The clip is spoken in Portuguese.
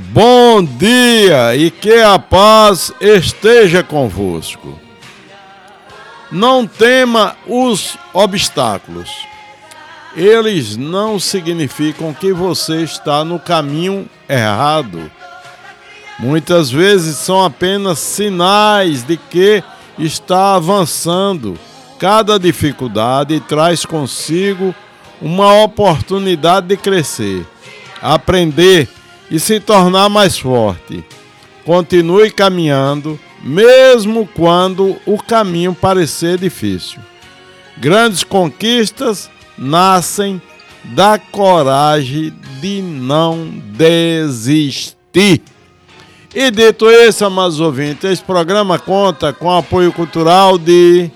Bom dia e que a paz esteja convosco. Não tema os obstáculos. Eles não significam que você está no caminho errado. Muitas vezes são apenas sinais de que está avançando. Cada dificuldade traz consigo uma oportunidade de crescer, aprender e se tornar mais forte. Continue caminhando, mesmo quando o caminho parecer difícil. Grandes conquistas nascem da coragem de não desistir. E dito isso, amados ouvintes, esse programa conta com o apoio cultural de